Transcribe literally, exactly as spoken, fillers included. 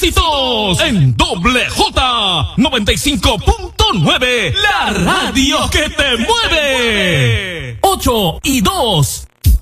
éxitos en Doble J noventa y cinco punto nueve, la radio que te mueve. ocho y dos.